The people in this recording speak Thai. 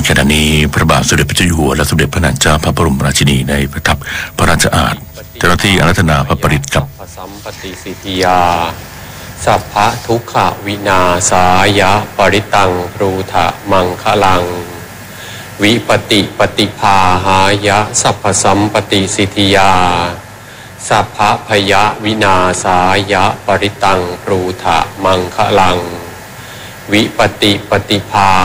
ขณะนี้พระบาทสมเด็จพระเจ้าอยู่หัวและสมเด็จพระนางเจ้าพระบรมราชินีในประทับพระราชอาณเจ้าหน้าที่อารัธนาพระปริตรกับสัมปติสิทธิยาสัพพะทุกขวินาศายะปริตังปรูทะมังคลังวิปติปฏิภาหายะสัพพสัมปติสิทธิยาสัพพะพยะวินาศายะปริตังปรูทะมังคลังวิปติปฏิภา